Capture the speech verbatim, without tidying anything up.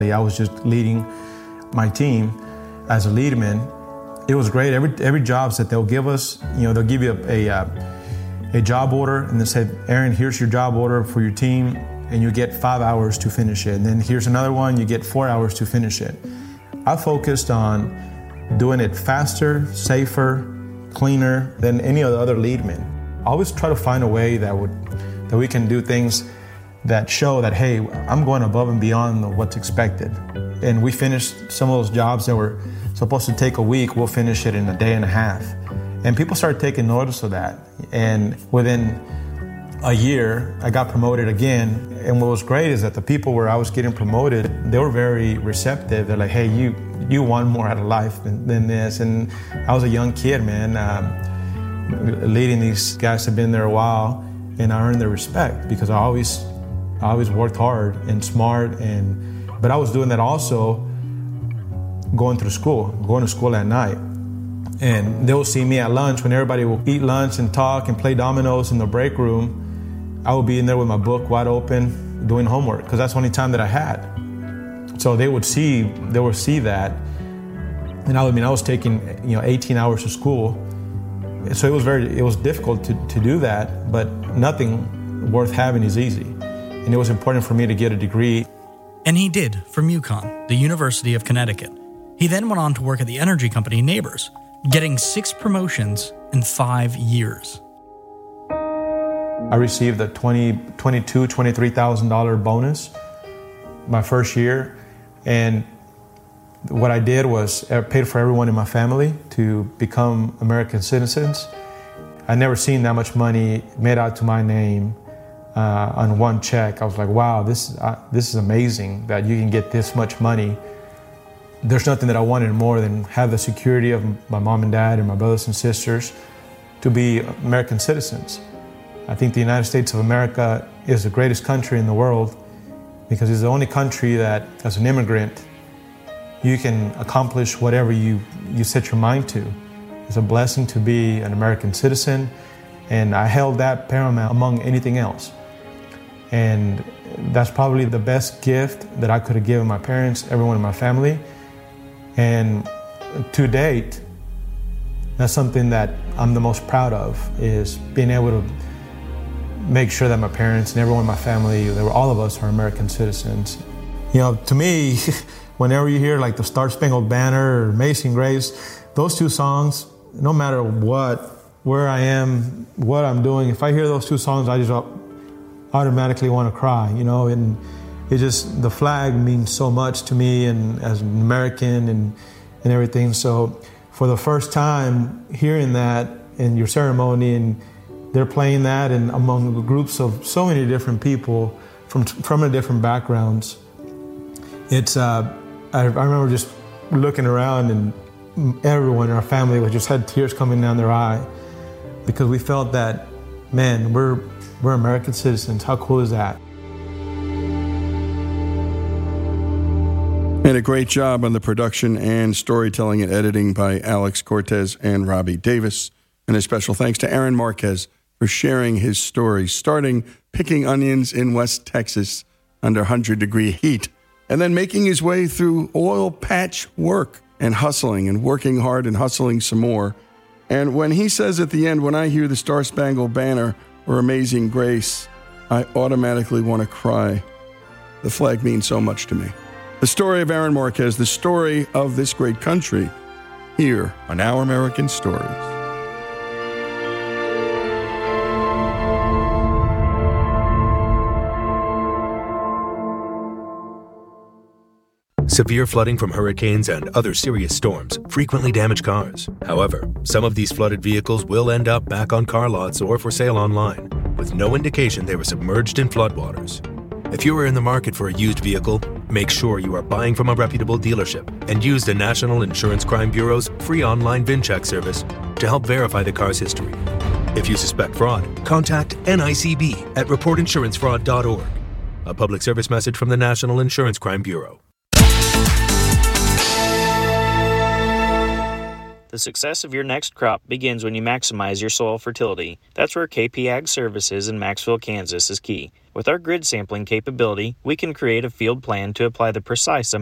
I was just leading my team as a leadman. It was great. Every every jobs that they'll give us, you know, they'll give you a a, a job order and they say, Aaron, here's your job order for your team, and you get five hours to finish it. And then here's another one, you get four hours to finish it. I focused on doing it faster, safer, cleaner than any of the other leadmen. I always try to find a way that would that we can do things that show that, hey, I'm going above and beyond what's expected. And we finished some of those jobs that were supposed to take a week, we'll finish it in a day and a half. And people started taking notice of that. And within a year, I got promoted again. And what was great is that the people where I was getting promoted, they were very receptive. They're like, hey, you you want more out of life than, than this. And I was a young kid, man, um, leading these guys have been there a while, and I earned their respect because I always I always worked hard and smart, and but I was doing that also going through school, going to school at night. And they'll see me at lunch when everybody will eat lunch and talk and play dominoes in the break room. I would be in there with my book wide open doing homework because that's the only time that I had. So they would see, they would see that. And I mean, I was taking, you know, eighteen hours of school. So it was very, it was difficult to, to do that, but nothing worth having is easy. And it was important for me to get a degree. And he did from UConn, the University of Connecticut. He then went on to work at the energy company Nabors, getting six promotions in five years. I received a twenty, twenty-two, twenty-three thousand dollars bonus my first year. And what I did was I paid for everyone in my family to become American citizens. I'd never seen that much money made out to my name uh, on one check. I was like, wow, this, uh, this is amazing that you can get this much money. There's nothing that I wanted more than have the security of my mom and dad and my brothers and sisters to be American citizens. I think the United States of America is the greatest country in the world because it's the only country that, as an immigrant, you can accomplish whatever you, you set your mind to. It's a blessing to be an American citizen, and I held that paramount among anything else. And that's probably the best gift that I could have given my parents, everyone in my family. And to date, that's something that I'm the most proud of, is being able to make sure that my parents and everyone in my family, they were, all of us are American citizens. You know, to me, whenever you hear like the Star Spangled Banner or Amazing Grace, those two songs, no matter what, where I am, what I'm doing, if I hear those two songs, I just automatically want to cry, you know, and it just, the flag means so much to me and as an American and, and everything. So for the first time hearing that in your ceremony and they're playing that and among groups of so many different people from from different backgrounds, it's, uh, I, I remember just looking around and everyone in our family just had tears coming down their eye because we felt that, man, we're, we're American citizens. How cool is that? And a great job on the production and storytelling and editing by Alex Cortez and Robbie Davis. And a special thanks to Aaron Marquez for sharing his story, starting picking onions in West Texas under one hundred degree heat, and then making his way through oil patch work and hustling and working hard and hustling some more. And when he says at the end, when I hear the Star Spangled Banner or Amazing Grace, I automatically want to cry. The flag means so much to me. The story of Aaron Marquez, the story of this great country, here on Our American Stories. Severe flooding from hurricanes and other serious storms frequently damage cars. However, some of these flooded vehicles will end up back on car lots or for sale online, with no indication they were submerged in floodwaters. If you are in the market for a used vehicle, make sure you are buying from a reputable dealership and use the National Insurance Crime Bureau's free online VinCheck service to help verify the car's history. If you suspect fraud, contact N I C B at report insurance fraud dot org. A public service message from the National Insurance Crime Bureau. The success of your next crop begins when you maximize your soil fertility. That's where K P Ag Services in Maxville, Kansas is key. With our grid sampling capability, we can create a field plan to apply the precise